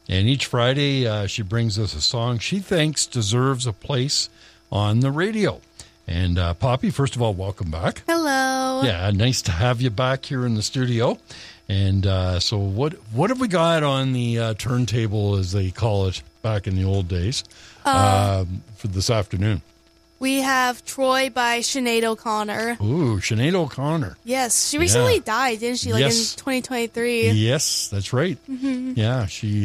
And each Friday, she brings us a song she thinks deserves a place on the radio. And Poppy, first of all, welcome back. Hello. Yeah, nice to have you back here in the studio. And so what have we got on the turntable, as they call it back in the old days, for this afternoon? We have Troy by Sinead O'Connor. Ooh, Sinead O'Connor. Yes, she recently died, didn't she? Like in 2023. Yes, that's right. Mm-hmm. Yeah, she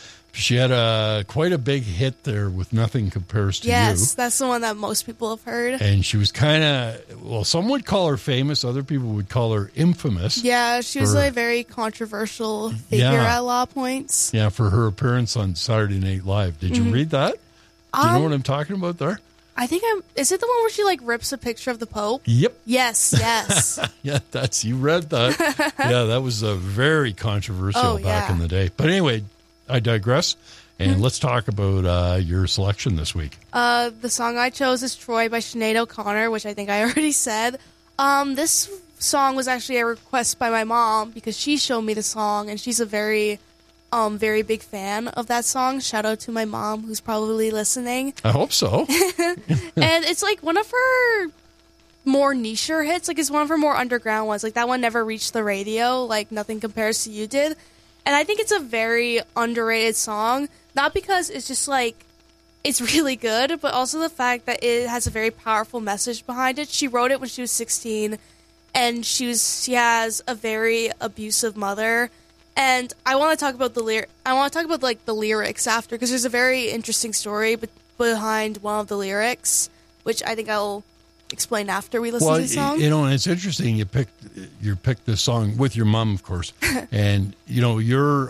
had quite a big hit there with Nothing Compares to You. Yes, that's the one that most people have heard. And she was kind of, well, some would call her famous, other people would call her infamous. Yeah, she was a very controversial figure at a lot of points. Yeah, for her appearance on Saturday Night Live. Did you read that? Do you know what I'm talking about there? I think is it the one where she like rips a picture of the Pope? Yep. Yes. Yeah, you read that. Yeah, that was very controversial back in the day. But anyway, I digress. And let's talk about your selection this week. The song I chose is Troy by Sinead O'Connor, which I think I already said. This song was actually a request by my mom because she showed me the song, and she's a very big fan of that song. Shout out to my mom, who's probably listening. I hope so. And it's like one of her more niche hits. Like it's one of her more underground ones. Like that one never reached the radio. Like Nothing Compares to You did. And I think it's a very underrated song. Not because it's just like it's really good, but also the fact that it has a very powerful message behind it. She wrote it when she was 16, and she has a very abusive mother. And I want to talk about the lyrics after, because there's a very interesting story behind one of the lyrics, which I think I'll explain after we listen to the song. You know, and it's interesting. You picked this song with your mom, of course, and you're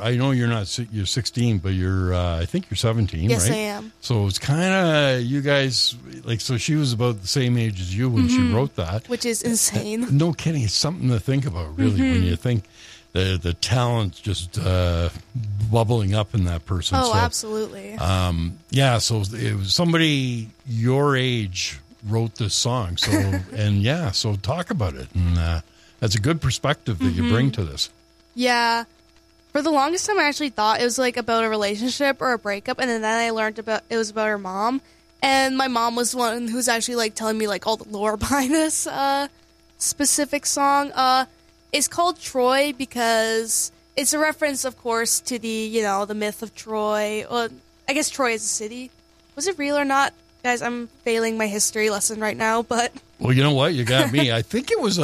16, but I think you're 17, yes, right? I am. So it's kind of you guys so she was about the same age as you when she wrote that, which is insane. No kidding, it's something to think about, really, when you think. The talent just bubbling up in that person. Oh, so, absolutely. So it was somebody your age wrote this song. So so talk about it. And that's a good perspective that you bring to this. Yeah. For the longest time, I actually thought it was like about a relationship or a breakup, and then I learned it was about her mom. And my mom was one who's actually like telling me like all the lore behind this specific song. It's called Troy because it's a reference, of course, to the myth of Troy. Well, I guess Troy is a city. Was it real or not? Guys, I'm failing my history lesson right now, but... Well, you know what? You got me. I think it was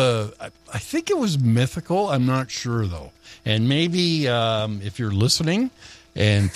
mythical. I'm not sure, though. And maybe if you're listening, and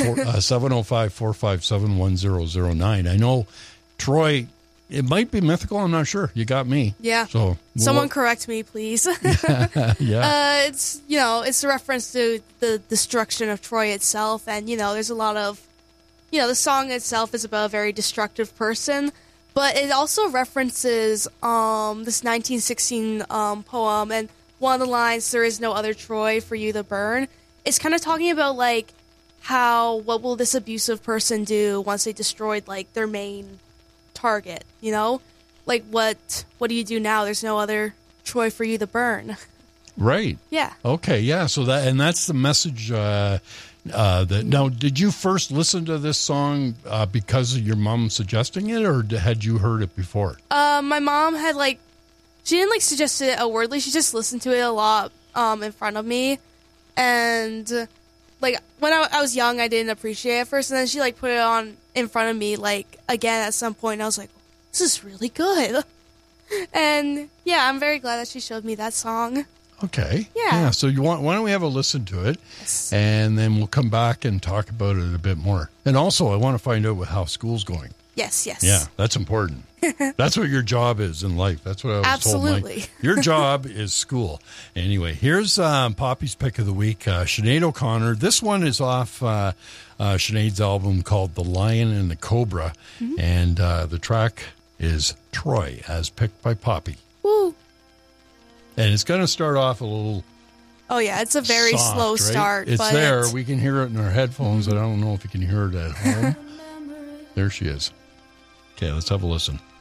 705-457-1009. I know Troy... It might be mythical. I'm not sure. You got me. Yeah. So someone correct me, please. Yeah. It's a reference to the destruction of Troy itself, and there's a lot of, the song itself is about a very destructive person, but it also references this 1916 poem, and one of the lines, "There is no other Troy for you to burn." It's kind of talking about like what will this abusive person do once they destroyed like their main target, like what do you do now? There's no other Troy for you to burn. Right. Yeah. Okay. Yeah. So that's the message. That now, did you first listen to this song because of your mom suggesting it, or had you heard it before? My mom had she didn't suggest it outwardly. She just listened to it a lot in front of me, and when I was young, I didn't appreciate it at first, and then she put it on in front of me again at some point, and I was like, this is really good. And yeah, I'm very glad that she showed me that song. Okay. Yeah. So why don't we have a listen to it, yes, and then we'll come back and talk about it a bit more. And also, I want to find out how school's going. Yes. Yeah, that's important. That's what your job is in life. That's what I was Absolutely. told. Your job is school. Anyway, here's Poppy's pick of the week, Sinead O'Connor. This one is off Sinead's album called The Lion and the Cobra, and the track is Troy, as picked by Poppy. Woo. And it's going to start off a little... Oh, yeah, it's a very soft, slow right? start. It's there. We can hear it in our headphones, and I don't know if you can hear it at home. There she is. Okay, let's have a listen.